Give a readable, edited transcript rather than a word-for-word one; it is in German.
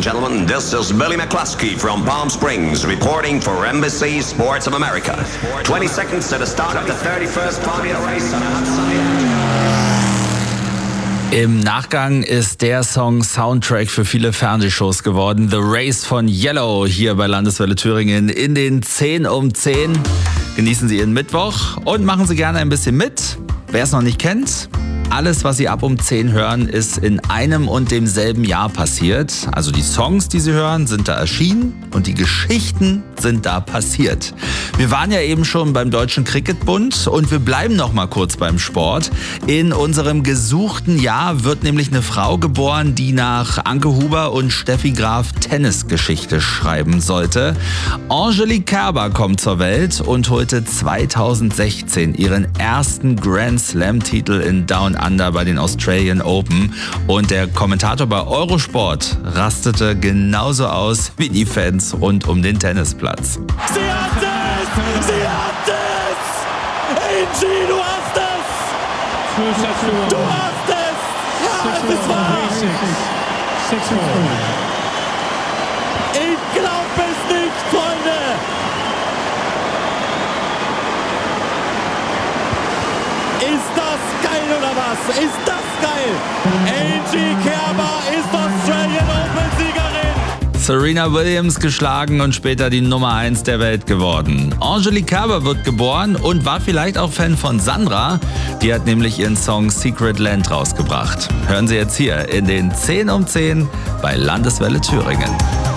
and gentlemen, this is Billy McCluskey from Palm Springs reporting for Embassy Sports of America. 20 seconds to the start of the 31st Formula Race on a hot Sunday afternoon. Im Nachgang ist der Song Soundtrack für viele Fernsehshows geworden. The Race von Yellow hier bei Landeswelle Thüringen in den 10 um 10. Genießen Sie Ihren Mittwoch und machen Sie gerne ein bisschen mit. Wer es noch nicht kennt, alles, was Sie ab um 10 hören, ist in einem und demselben Jahr passiert. Also die Songs, die Sie hören, sind da erschienen und die Geschichten sind da passiert. Wir waren ja eben schon beim Deutschen Cricketbund und wir bleiben noch mal kurz beim Sport. In unserem gesuchten Jahr wird nämlich eine Frau geboren, die nach Anke Huber und Steffi Graf Tennisgeschichte schreiben sollte. Angelique Kerber kommt zur Welt und holte 2016 ihren ersten Grand Slam-Titel in Down Under bei den Australian Open. Und der Kommentator bei Eurosport rastete genauso aus wie die Fans rund um den Tennisplatz. Sie hat es! Sie hat es! Angie, du hast es! Du hast es! Ja, es ist wahr! Ich glaub es nicht, Freunde! Ist das geil oder was? Ist das geil? Angie Kerber ist Australian Open-Siegerin! Serena Williams geschlagen und später die Nummer 1 der Welt geworden. Angelique Kerber wird geboren und war vielleicht auch Fan von Sandra. Die hat nämlich ihren Song Secret Land rausgebracht. Hören Sie jetzt hier in den 10 um 10 bei Landeswelle Thüringen.